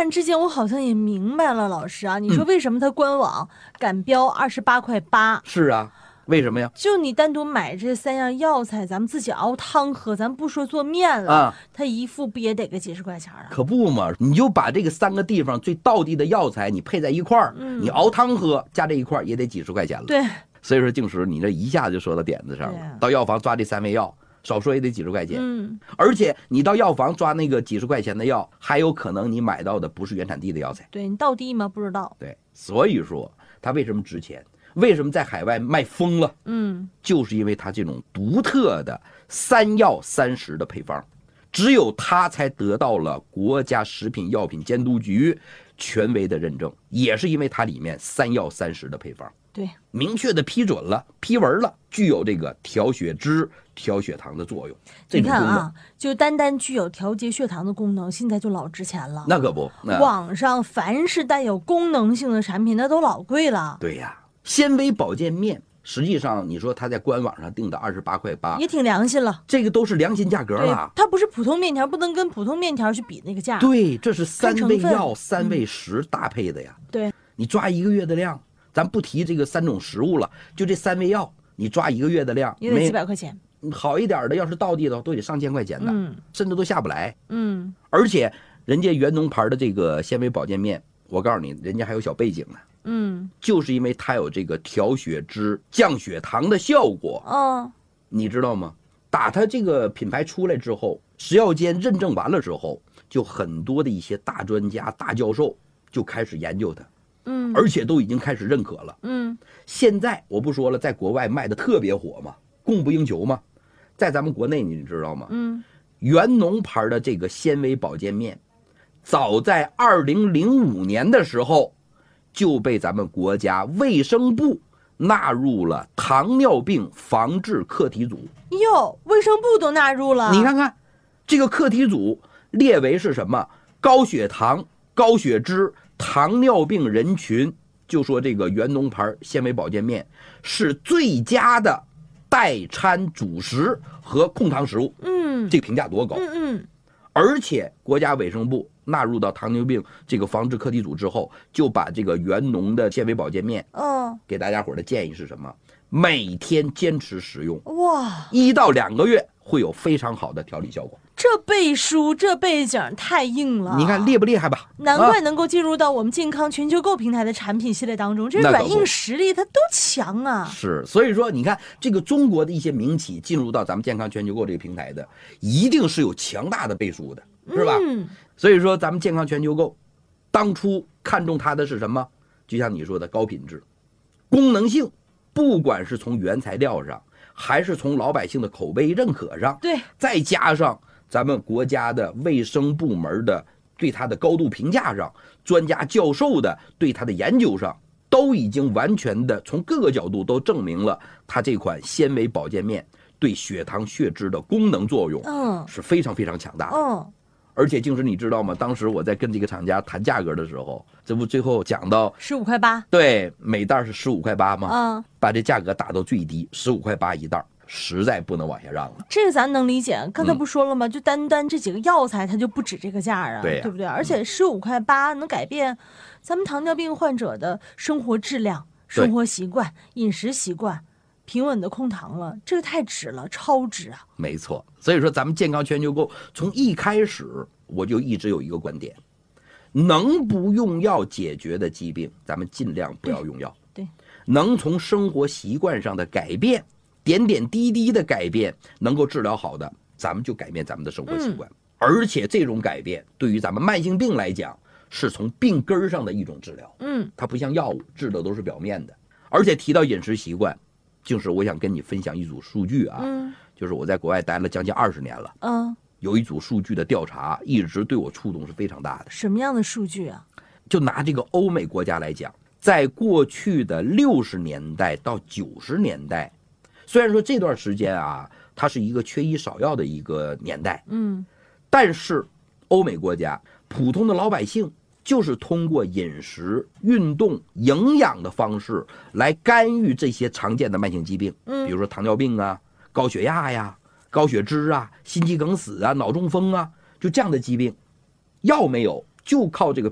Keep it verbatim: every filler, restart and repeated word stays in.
看之前我好像也明白了，老师啊，你说为什么它官网敢标二十八块八？ 是啊，为什么呀？ 就你单独买这三样药材，咱们自己熬汤喝，咱不说做面了， 啊， 它一副不也得个几十块钱啊？ 可不嘛，你就把这个三个地方最道地的药材你配在一块儿，嗯，你熬汤喝加这一块儿也得几十块钱了。 对， 所以说静石你这一下就说到点子上了，啊，到药房抓这三味药。少说也得几十块钱， 嗯， 而且你到药房抓那个几十块钱的药，还有可能你买到的不是原产地的药材。 对，你到地吗？不知道。 对，所以说它为什么值钱？为什么在海外卖疯了？ 嗯， 就是因为它这种独特的三药三食的配方，只有它才得到了国家食品药品监督局权威的认证，也是因为它里面三药三食的配方。 对， 明确的批准了，批文了，具有这个调血脂、调血糖的作用。这你看啊，就单单具有调节血糖的功能，现在就老值钱了。 那可不，那网上凡是带有功能性的产品，那都老贵了。 对呀，纤维保健面，实际上你说它在官网上定的二十八块八， 也挺良心了。 这个都是良心价格了。 它不是普通面条，不能跟普通面条去比那个价。 对，这是三味药、三味食搭配的呀。 嗯、对， 你抓一个月的量。咱不提这个三种食物了，就这三味药，你抓一个月的量， 也得几百块钱。 好一点的，要是道地的都得上千块钱的， 嗯， 甚至都下不来。 嗯， 而且人家元农牌的这个纤维保健面，我告诉你，人家还有小背景呢。 嗯， 就是因为它有这个调血脂、降血糖的效果。 哦， 你知道吗？打它这个品牌出来之后，食药监认证完了之后，就很多的一些大专家、大教授就开始研究它。 嗯， 而且都已经开始认可了。 嗯， 现在我不说了，在国外卖的特别火嘛，供不应求嘛。在咱们国内你知道吗？ 嗯， 元农牌的这个纤维保健面，早在二零零五年的时候就被咱们国家卫生部纳入了糖尿病防治课题组。 哟，卫生部都纳入了。 你看看，这个课题组列为是什么？高血糖、高血脂。糖尿病人群就说这个元农牌纤维保健面是最佳的代餐主食和控糖食物。 嗯， 这个评价多高。 嗯嗯。 而且国家卫生部纳入到糖尿病这个防治课题组之后，就把这个元农的纤维保健面， 哦， 给大家伙的建议是什么？每天坚持食用， 哇， 一到两个月会有非常好的调理效果。 这背书这背景太硬了， 你看厉不厉害吧？ 难怪能够进入到我们健康全球购平台的产品系列当中，这软硬实力它都强啊。 是，所以说你看这个中国的一些民企进入到咱们健康全球购这个平台的，一定是有强大的背书的，是吧？ 嗯， 所以说咱们健康全球购当初看中它的是什么？就像你说的高品质、功能性，不管是从原材料上，还是从老百姓的口碑认可上， 对， 再加上咱们国家的卫生部门的对它的高度评价上，专家教授的对它的研究上，都已经完全的从各个角度都证明了它这款纤维保健面对血糖血脂的功能作用， 嗯， 是非常非常强大的。 嗯， 而且静石你知道吗？当时我在跟这个厂家谈价格的时候，这不最后讲到十五块八， 对，每袋是十五块八吗？ 嗯， 把这价格打到最低，十五块八一袋。实在不能往下让了， 这个咱能理解。刚才不说了吗？嗯、就单单这几个药材，它就不止这个价啊， 对、啊、 对不对？而且十五块八能改变咱们糖尿病患者的生活质量、生活习惯、饮食习惯，平稳的控糖了，这个太值了，超值啊！ 没错，所以说咱们健康全球购从一开始我就一直有一个观点，能不用药解决的疾病，咱们尽量不要用药。 对，对能从生活习惯上的改变。点点滴滴的改变能够治疗好的，咱们就改变咱们的生活习惯、嗯、而且这种改变对于咱们慢性病来讲是从病根上的一种治疗。 嗯， 它不像药物治的都是表面的。而且提到饮食习惯，就是我想跟你分享一组数据啊， 嗯， 就是我在国外待了将近二十年了， 嗯， 有一组数据的调查一直对我触动是非常大的。 什么样的数据啊？ 就拿这个欧美国家来讲，在过去的六十年代到九十年代，虽然说这段时间啊，它是一个缺医少药的一个年代， 嗯， 但是欧美国家普通的老百姓就是通过饮食、运动、营养的方式来干预这些常见的慢性疾病， 嗯， 比如说糖尿病啊、高血压呀、高血脂啊、心肌梗死啊、脑中风啊，就这样的疾病，药没有，就靠这个